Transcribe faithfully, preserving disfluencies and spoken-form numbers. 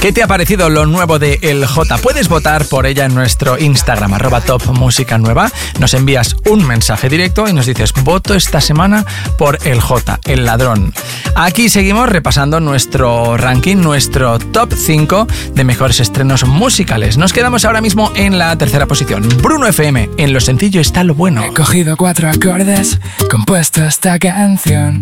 ¿Qué te ha parecido lo nuevo de El Jota? Puedes votar por ella en nuestro Instagram, arroba top música nueva. Nos envías un mensaje directo y nos dices, voto esta semana por El Jota, el ladrón. Aquí seguimos repasando nuestro ranking, nuestro top cinco de mejores estrenos musicales. Nos quedamos ahora mismo en la tercera posición. Bruno F M, en lo sencillo está lo bueno. He cogido cuatro acordes, compuesto esta canción.